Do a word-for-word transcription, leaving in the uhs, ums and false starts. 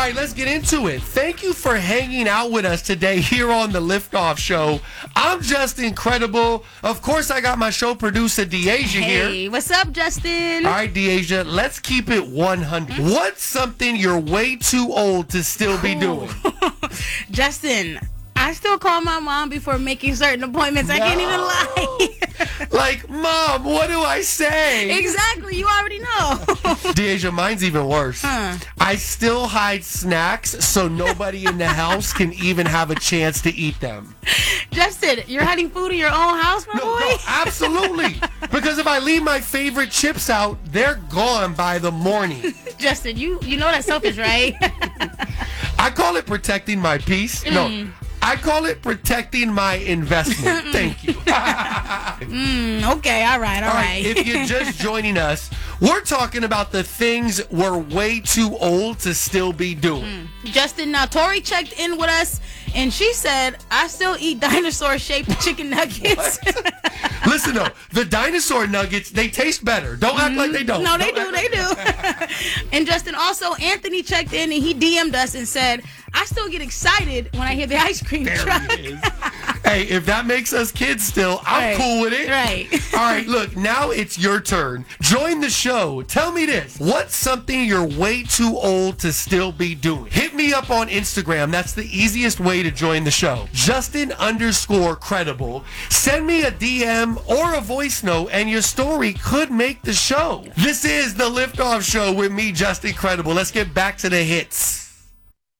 right, let's get into it. Thank you for hanging out with us today here on the Liftoff Show. I'm Justin Credible. Of course, I got my show producer, Deasia, here. Hey, what's up, Justin? All right, Deasia, let's keep it one hundred. Mm-hmm. What's something you're way too old to still be doing? Justin, I still call my mom before making certain appointments. No. I can't even lie. Like, Mom, what do I say? Exactly. You already know. Deasia, mine's even worse. Huh. I still hide snacks so nobody in the house can even have a chance to eat them. Justin, you're hiding food in your own house, my no, boy? No, absolutely. Because if I leave my favorite chips out, they're gone by the morning. Justin, you, you know that's selfish, right? I call it protecting my peace. Mm. No. I call it protecting my investment. Thank you. mm, okay, all right, all, all right. right. If you're just joining us, we're talking about the things we're way too old to still be doing. Mm. Justin, now Tori checked in with us, and she said, I still eat dinosaur-shaped chicken nuggets. Listen, though, the dinosaur nuggets, they taste better. Don't act mm, like they don't. No, they don't do, they do. And Justin, also, Anthony checked in, and he D M'd us and said, I still get excited when I hear the ice cream there truck. It is. Hey, if that makes us kids still, I'm right. cool with it. Right. All right, look, now it's your turn. Join the show. Tell me this. What's something you're way too old to still be doing? Hit me up on Instagram. That's the easiest way to join the show. Justin underscore credible. Send me a D M or a voice note, and your story could make the show. This is the Liftoff Show with me, Justin Credible. Let's get back to the hits.